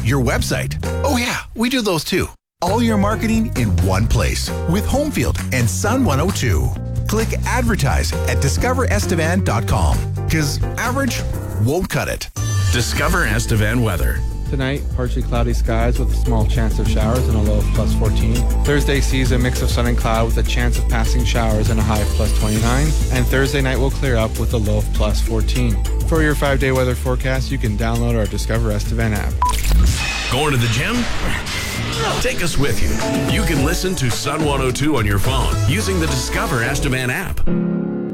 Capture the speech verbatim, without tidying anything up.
your website. Oh yeah, we do those too. All your marketing in one place with Homefield and Sun one oh two. Click advertise at discover estevan dot com because average won't cut it. Discover Estevan weather. Tonight, partially cloudy skies with a small chance of showers and a low of plus fourteen. Thursday sees a mix of sun and cloud with a chance of passing showers and a high of plus twenty-nine. And Thursday night will clear up with a low of plus fourteen. For your five-day weather forecast, you can download our Discover Estevan app. Going to the gym? Take us with you. You can listen to Sun one oh two on your phone using the Discover Estevan app.